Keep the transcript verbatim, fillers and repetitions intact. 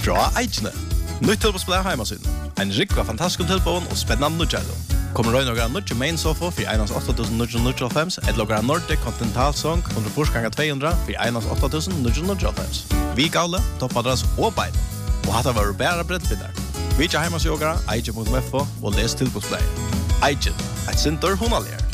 Fra Eikene. Nytt tilbosblad heimasyn. En rik av fantastisk tilbån og spennende nødgjældo. Kommer røy noen nødgjæ main sofa for einans åtta tusen nio hundre nittiofem, et logra Nordic Continental Song hundre fors ganger to hundre for einans åtta tusen nio hundre nittiofem. Vi gavle, toppadress og bein. Og hatt var bæra brettbindar. Vi ikke heimasjogara, eikje punkt f o og les tilbosblad. Eikje, et sinter hunalier.